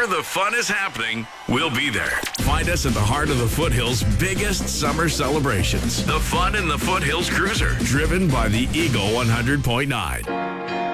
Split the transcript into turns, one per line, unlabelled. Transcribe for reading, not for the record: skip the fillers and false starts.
Wherever the fun is happening, we'll be there. Find us at the heart of the Foothills' biggest summer celebrations. The Fun in the Foothills Cruiser, driven by the Eagle 100.9.